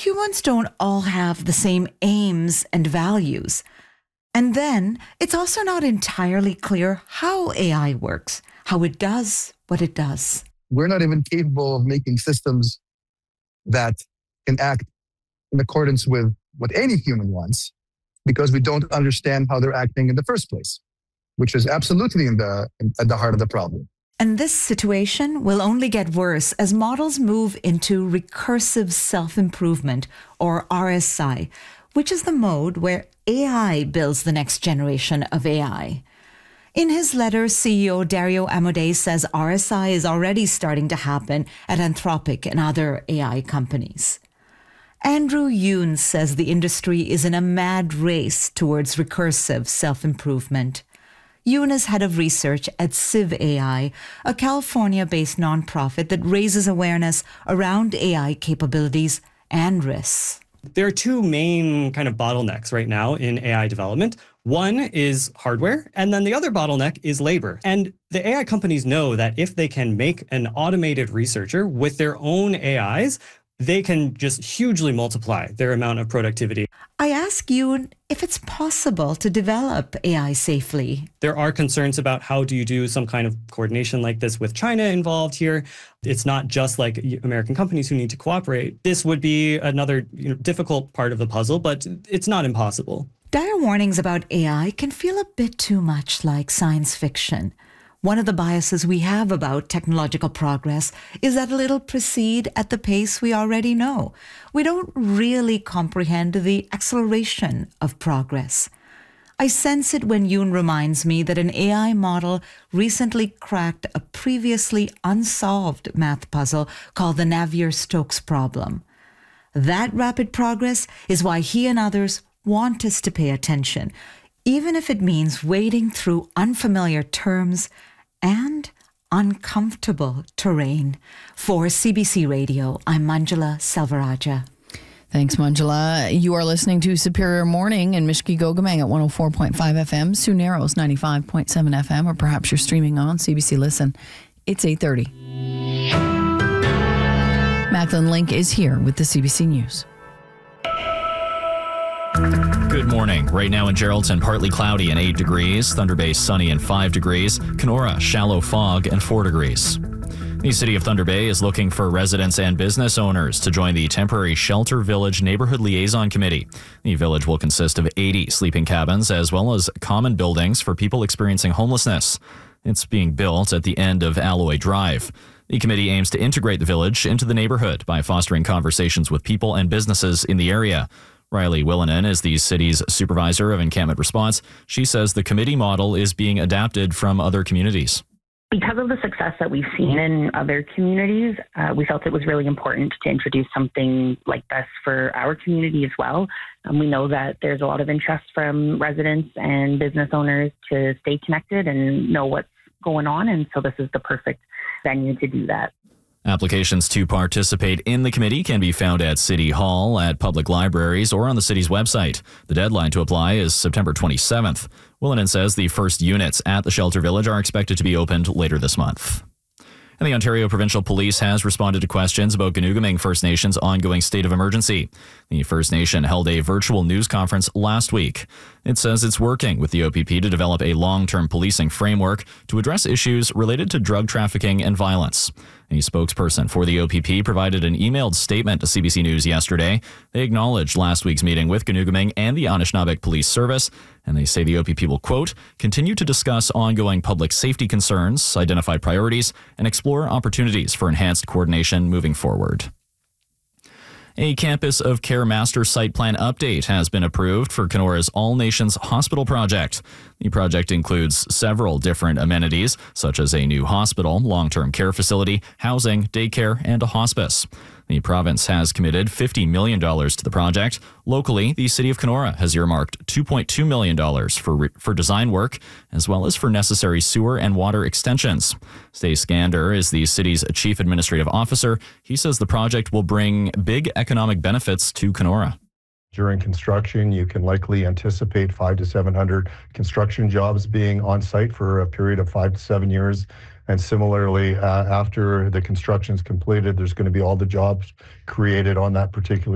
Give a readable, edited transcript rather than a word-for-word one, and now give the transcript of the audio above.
humans don't all have the same aims and values. And then it's also not entirely clear how AI works, how it does what it does. We're not even capable of making systems that can act in accordance with what any human wants because we don't understand how they're acting in the first place, which is absolutely at the heart of the problem. And this situation will only get worse as models move into recursive self-improvement, or RSI, which is the mode where AI builds the next generation of AI. In his letter, CEO Dario Amodei says RSI is already starting to happen at Anthropic and other AI companies. Andrew Yoon says the industry is in a mad race towards recursive self-improvement. Yoon is head of research at Civ AI, a California-based nonprofit that raises awareness around AI capabilities and risks. There are two main kind of bottlenecks right now in AI development. One is hardware, and then the other bottleneck is labor. And the AI companies know that if they can make an automated researcher with their own AIs, they can just hugely multiply their amount of productivity. I ask you if it's possible to develop AI safely. There are concerns about how do you do some kind of coordination like this with China involved here. It's not just like American companies who need to cooperate. This would be another difficult part of the puzzle, but it's not impossible. Dire warnings about AI can feel a bit too much like science fiction. One of the biases we have about technological progress is that it'll proceed at the pace we already know. We don't really comprehend the acceleration of progress. I sense it when Yoon reminds me that an AI model recently cracked a previously unsolved math puzzle called the Navier-Stokes problem. That rapid progress is why he and others want us to pay attention, even if it means wading through unfamiliar terms and uncomfortable terrain. For CBC Radio, I'm Manjula Selvarajah. Thanks, Manjula. You are listening to Superior Morning in Mishki-Gogamang at 104.5 FM, Sioux Narrows 95.7 FM, or perhaps you're streaming on CBC Listen. It's 8:30. Macklin Link is here with the CBC News. Good morning. Right now in Geraldton, partly cloudy and 8 degrees. Thunder Bay, sunny and 5 degrees. Kenora, shallow fog and 4 degrees. The City of Thunder Bay is looking for residents and business owners to join the temporary Shelter Village Neighborhood Liaison Committee. The village will consist of 80 sleeping cabins as well as common buildings for people experiencing homelessness. It's being built at the end of Alloy Drive. The committee aims to integrate the village into the neighborhood by fostering conversations with people and businesses in the area. Riley Willinen is the city's supervisor of encampment response. She says the committee model is being adapted from other communities. Because of the success that we've seen in other communities, we felt it was really important to introduce something like this for our community as well. We know that there's a lot of interest from residents and business owners to stay connected and know what's going on, and so this is the perfect venue to do that. Applications to participate in the committee can be found at City Hall, at public libraries, or on the city's website. The deadline to apply is September 27th. Willinen says the first units at the Shelter Village are expected to be opened later this month. And the Ontario Provincial Police has responded to questions about Ganugaming First Nation's ongoing state of emergency. The First Nation held a virtual news conference last week. It says it's working with the OPP to develop a long-term policing framework to address issues related to drug trafficking and violence. A spokesperson for the OPP provided an emailed statement to CBC News yesterday. They acknowledged last week's meeting with Ganugaming and the Anishinaabe Police Service, and they say the OPP will, quote, continue to discuss ongoing public safety concerns, identify priorities, and explore opportunities for enhanced coordination moving forward. A Campus of Care Master Site Plan update has been approved for Kenora's All Nations Hospital project. The project includes several different amenities, such as a new hospital, long-term care facility, housing, daycare, and a hospice. The province has committed $50 million to the project. Locally, the City of Kenora has earmarked $2.2 million for design work, as well as for necessary sewer and water extensions. Stace Gander is the city's chief administrative officer. He says the project will bring big economic benefits to Kenora. During construction, you can likely anticipate 500 to 700 construction jobs being on site for a period of 5 to 7 years. And similarly, after the construction is completed, there's going to be all the jobs created on that particular